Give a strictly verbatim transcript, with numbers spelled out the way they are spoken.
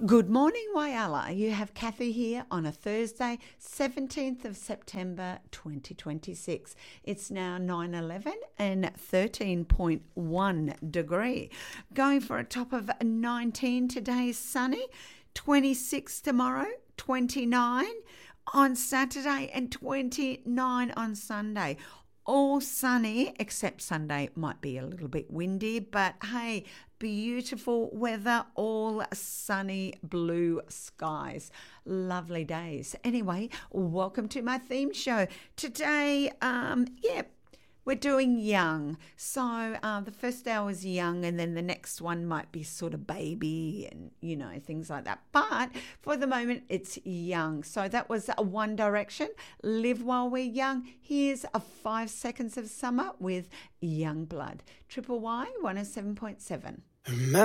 Good morning, Whyalla. You have Kathy here on a Thursday, seventeenth of September, twenty twenty-six. It's now nine eleven and thirteen point one degree. Going for a top of nineteen today, sunny, twenty-six tomorrow, twenty-nine on Saturday and twenty-nine on Sunday. All sunny, except Sunday might be a little bit windy, but hey, beautiful weather, all sunny blue skies. Lovely days. Anyway, welcome to my theme show. Today, um, yeah, we're doing young. So uh, the first hour is young, and then the next one might be sort of baby and, you know, things like that. But for the moment, it's young. So that was a One Direction, Live While We're Young. Here's a Five Seconds of Summer with Young Blood. Triple Y one oh seven point seven.